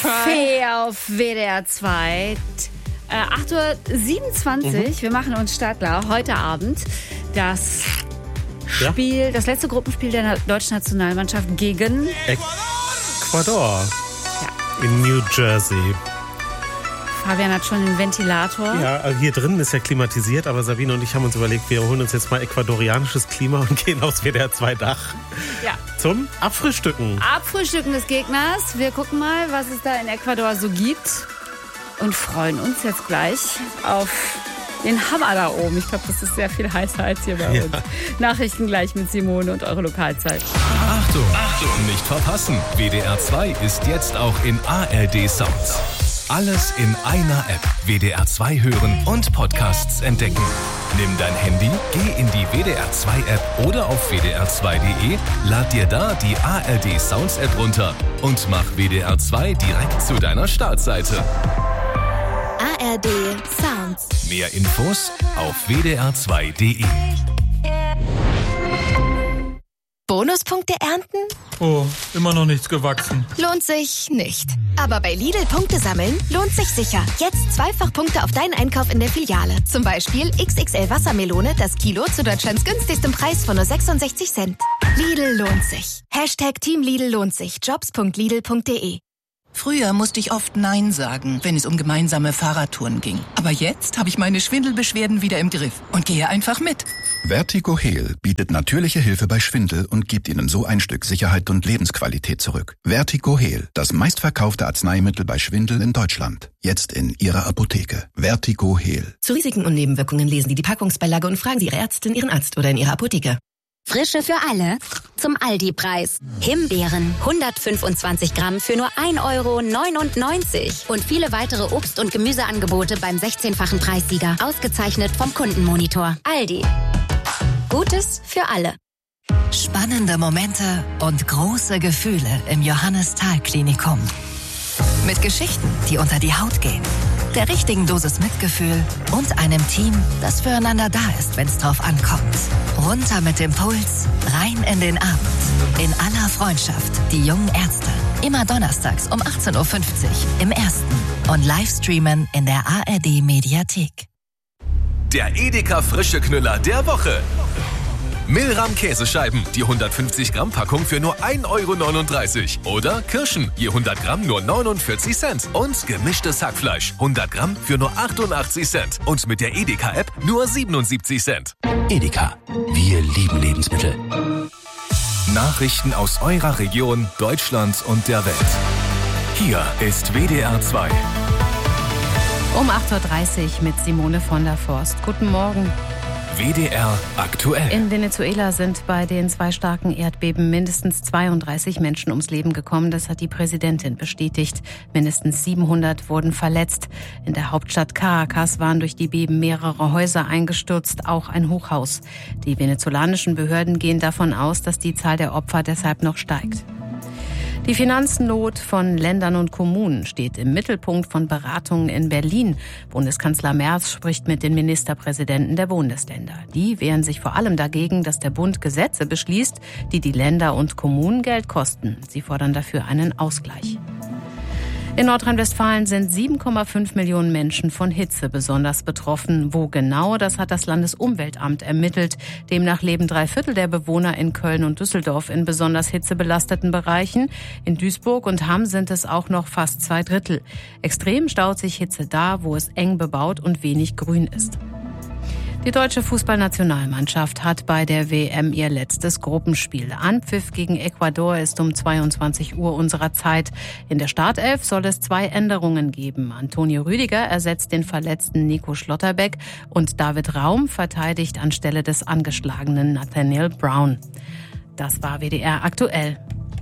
Fee auf WDR 2. 8.27 Uhr. Wir machen uns startklar. Heute Abend das Spiel, das letzte Gruppenspiel der deutschen Nationalmannschaft gegen Ecuador. Ja. In New Jersey. Fabian hat schon den Ventilator. Ja, hier drin ist ja klimatisiert, aber Sabine und ich haben uns überlegt, wir holen uns jetzt mal ecuadorianisches Klima und gehen aufs WDR 2 Dach. Ja. Zum Abfrühstücken. Abfrühstücken des Gegners. Wir gucken mal, was es da in Ecuador so gibt. Und freuen uns jetzt gleich auf den Hammer da oben. Ich glaube, das ist sehr viel heißer als hier bei uns. Nachrichten gleich mit Simone und eure Lokalzeit. Achtung, Achtung, nicht verpassen. WDR 2 ist jetzt auch in ARD Sounds. Alles in einer App. WDR 2 hören und Podcasts entdecken. Nimm dein Handy, geh in die WDR 2 App oder auf wdr2.de, lad dir da die ARD Sounds App runter und mach WDR 2 direkt zu deiner Startseite. ARD Sounds. Mehr Infos auf wdr2.de. Bonuspunkte ernten? Oh, immer noch nichts gewachsen. Lohnt sich nicht. Aber bei Lidl Punkte sammeln lohnt sich sicher. Jetzt zweifach Punkte auf deinen Einkauf in der Filiale. Zum Beispiel XXL Wassermelone, das Kilo zu Deutschlands günstigstem Preis von nur 66 Cent. Lidl lohnt sich. Team Lidl lohnt sich. Jobs.lidl.de. Früher musste ich oft Nein sagen, wenn es um gemeinsame Fahrradtouren ging. Aber jetzt habe ich meine Schwindelbeschwerden wieder im Griff und gehe einfach mit. Vertigo-Heal bietet natürliche Hilfe bei Schwindel und gibt Ihnen so ein Stück Sicherheit und Lebensqualität zurück. Vertigo-Heal, das meistverkaufte Arzneimittel bei Schwindel in Deutschland. Jetzt in Ihrer Apotheke. Vertigo-Heal. Zu Risiken und Nebenwirkungen lesen Sie die Packungsbeilage und fragen Sie Ihre Ärztin, Ihren Arzt oder in Ihrer Apotheke. Frische für alle zum Aldi-Preis. Himbeeren 125 Gramm für nur 1,99 € und viele weitere Obst- und Gemüseangebote beim 16-fachen Preissieger. Ausgezeichnet vom Kundenmonitor. Aldi. Gutes für alle. Spannende Momente und große Gefühle im Johannes-Thal-Klinikum. Mit Geschichten, die unter die Haut gehen. Der richtigen Dosis Mitgefühl und einem Team, das füreinander da ist, wenn es drauf ankommt. Runter mit dem Puls, rein in den Abend. In aller Freundschaft, die jungen Ärzte. Immer donnerstags um 18.50 Uhr im Ersten und Livestreamen in der ARD-Mediathek. Der Edeka Frische Knüller der Woche. Milram Käsescheiben, die 150 Gramm Packung für nur 1,39 €. Oder Kirschen, je 100 Gramm nur 49 Cent. Und gemischtes Hackfleisch, 100 Gramm für nur 88 Cent. Und mit der Edeka-App nur 77 Cent. Edeka, wir lieben Lebensmittel. Nachrichten aus eurer Region, Deutschland und der Welt. Hier ist WDR 2. Um 8.30 Uhr mit Simone von der Forst. Guten Morgen. WDR aktuell. In Venezuela sind bei den 2 starken Erdbeben mindestens 32 Menschen ums Leben gekommen. Das hat die Präsidentin bestätigt. Mindestens 700 wurden verletzt. In der Hauptstadt Caracas waren durch die Beben mehrere Häuser eingestürzt, auch ein Hochhaus. Die venezolanischen Behörden gehen davon aus, dass die Zahl der Opfer deshalb noch steigt. Die Finanznot von Ländern und Kommunen steht im Mittelpunkt von Beratungen in Berlin. Bundeskanzler Merz spricht mit den Ministerpräsidenten der Bundesländer. Die wehren sich vor allem dagegen, dass der Bund Gesetze beschließt, die die Länder und Kommunen Geld kosten. Sie fordern dafür einen Ausgleich. In Nordrhein-Westfalen sind 7,5 Millionen Menschen von Hitze besonders betroffen. Wo genau, das hat das Landesumweltamt ermittelt. Demnach leben 3/4 der Bewohner in Köln und Düsseldorf in besonders hitzebelasteten Bereichen. In Duisburg und Hamm sind es auch noch fast 2/3. Extrem staut sich Hitze da, wo es eng bebaut und wenig Grün ist. Die deutsche Fußballnationalmannschaft hat bei der WM ihr letztes Gruppenspiel. Anpfiff gegen Ecuador ist um 22 Uhr unserer Zeit. In der Startelf soll es 2 Änderungen geben. Antonio Rüdiger ersetzt den verletzten Nico Schlotterbeck und David Raum verteidigt anstelle des angeschlagenen Nathaniel Brown. Das war WDR aktuell.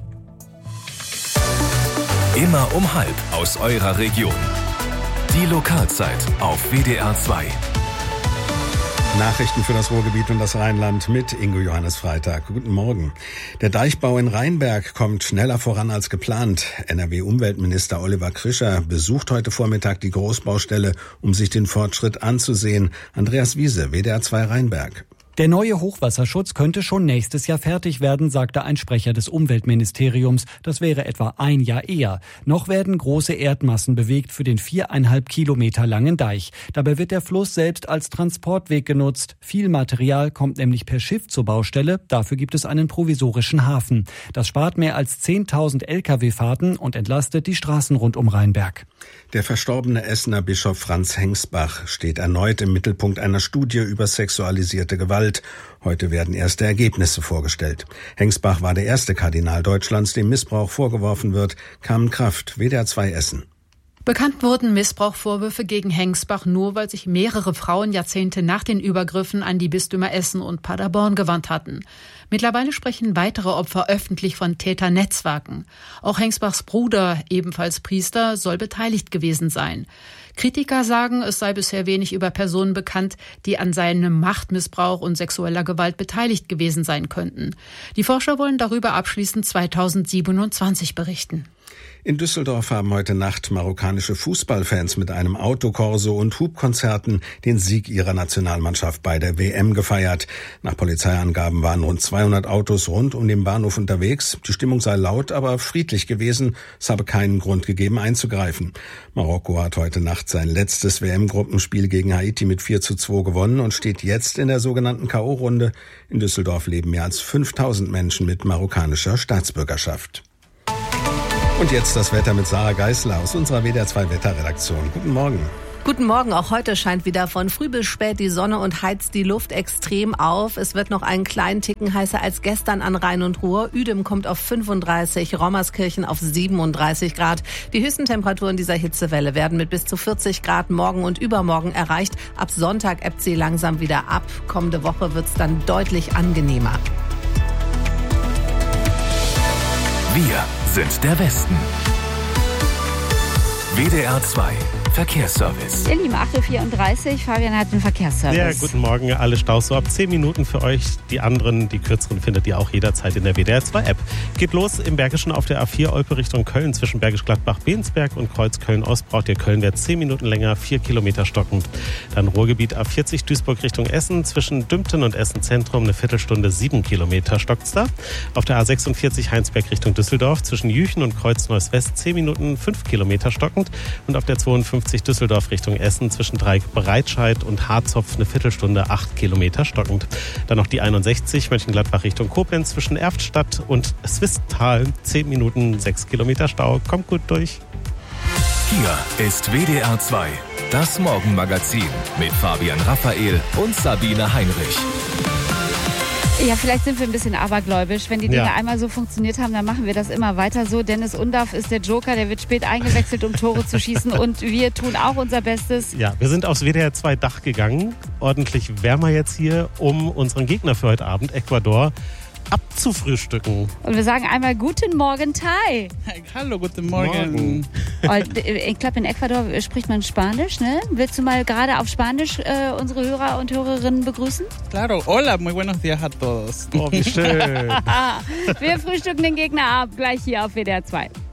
Immer um 12:30 aus eurer Region. Die Lokalzeit auf WDR 2. Nachrichten für das Ruhrgebiet und das Rheinland mit Ingo Johannes Freitag. Guten Morgen. Der Deichbau in Rheinberg kommt schneller voran als geplant. NRW-Umweltminister Oliver Krischer besucht heute Vormittag die Großbaustelle, um sich den Fortschritt anzusehen. Andreas Wiese, WDR 2 Rheinberg. Der neue Hochwasserschutz könnte schon nächstes Jahr fertig werden, sagte ein Sprecher des Umweltministeriums. Das wäre etwa ein Jahr eher. Noch werden große Erdmassen bewegt für den 4,5 Kilometer langen Deich. Dabei wird der Fluss selbst als Transportweg genutzt. Viel Material kommt nämlich per Schiff zur Baustelle. Dafür gibt es einen provisorischen Hafen. Das spart mehr als 10.000 Lkw-Fahrten und entlastet die Straßen rund um Rheinberg. Der verstorbene Essener Bischof Franz Hengsbach steht erneut im Mittelpunkt einer Studie über sexualisierte Gewalt. Heute werden erste Ergebnisse vorgestellt. Hengsbach war der erste Kardinal Deutschlands, dem Missbrauch vorgeworfen wird. Carmen Kraft, WDR 2 Essen. Bekannt wurden Missbrauchvorwürfe gegen Hengsbach nur, weil sich mehrere Frauen Jahrzehnte nach den Übergriffen an die Bistümer Essen und Paderborn gewandt hatten. Mittlerweile sprechen weitere Opfer öffentlich von Täternetzwerken. Auch Hengsbachs Bruder, ebenfalls Priester, soll beteiligt gewesen sein. Kritiker sagen, es sei bisher wenig über Personen bekannt, die an seinem Machtmissbrauch und sexueller Gewalt beteiligt gewesen sein könnten. Die Forscher wollen darüber abschließend 2027 berichten. In Düsseldorf haben heute Nacht marokkanische Fußballfans mit einem Autokorso und Hubkonzerten den Sieg ihrer Nationalmannschaft bei der WM gefeiert. Nach Polizeiangaben waren rund 200 Autos rund um den Bahnhof unterwegs. Die Stimmung sei laut, aber friedlich gewesen. Es habe keinen Grund gegeben, einzugreifen. Marokko hat heute Nacht sein letztes WM-Gruppenspiel gegen Haiti mit 4:2 gewonnen und steht jetzt in der sogenannten K.O.-Runde. In Düsseldorf leben mehr als 5.000 Menschen mit marokkanischer Staatsbürgerschaft. Und jetzt das Wetter mit Sarah Geisler aus unserer WDR 2 Wetterredaktion. Guten Morgen. Guten Morgen, auch heute scheint wieder von früh bis spät die Sonne und heizt die Luft extrem auf. Es wird noch einen kleinen Ticken heißer als gestern an Rhein und Ruhr. Uedem kommt auf 35, Rommerskirchen auf 37 Grad. Die höchsten Temperaturen dieser Hitzewelle werden mit bis zu 40 Grad morgen und übermorgen erreicht. Ab Sonntag ebbt sie langsam wieder ab. Kommende Woche wird's dann deutlich angenehmer. Wir sind der Westen. WDR 2 Verkehrsservice. Ihr Lieben, 8:34 Uhr, Fabian hat den Verkehrsservice. Ja, guten Morgen, alle Staus so ab 10 Minuten für euch. Die anderen, die kürzeren, findet ihr auch jederzeit in der WDR 2 App. Geht los im Bergischen auf der A4 Olpe Richtung Köln zwischen Bergisch Gladbach, Bensberg und Kreuz Köln-Ost. Braucht ihr Kölnwert 10 Minuten länger, 4 Kilometer stockend. Dann Ruhrgebiet A40 Duisburg Richtung Essen zwischen Dümpten und Essen Zentrum eine Viertelstunde, 7 Kilometer stockt's da. Auf der A46 Heinsberg Richtung Düsseldorf zwischen Jüchen und Kreuz Neuss West 10 Minuten, 5 Kilometer stockend. Und auf der 52 Düsseldorf Richtung Essen zwischen Dreieck Breitscheid und Harzopf eine Viertelstunde, 8 Kilometer stockend. Dann noch die 61 Mönchengladbach Richtung Koblenz zwischen Erftstadt und Swisttal 10 Minuten, 6 Kilometer Stau. Kommt gut durch. Hier ist WDR 2, das Morgenmagazin mit Fabian Raphael und Sabine Heinrich. Ja, vielleicht sind wir ein bisschen abergläubisch. Wenn die Dinge einmal so funktioniert haben, dann machen wir das immer weiter so. Dennis Undaff ist der Joker, der wird spät eingewechselt, um Tore zu schießen. Und wir tun auch unser Bestes. Ja, wir sind aufs WDR 2 Dach gegangen. Ordentlich wärmer jetzt hier, um unseren Gegner für heute Abend, Ecuador, abzufrühstücken. Und wir sagen einmal Guten Morgen, Thai. Hallo, guten Morgen. Ich glaube, in Ecuador spricht man Spanisch, ne? Willst du mal gerade auf Spanisch unsere Hörer und Hörerinnen begrüßen? Claro, hola, muy buenos días a todos. Oh, wie schön. Wir frühstücken den Gegner ab, gleich hier auf WDR 2.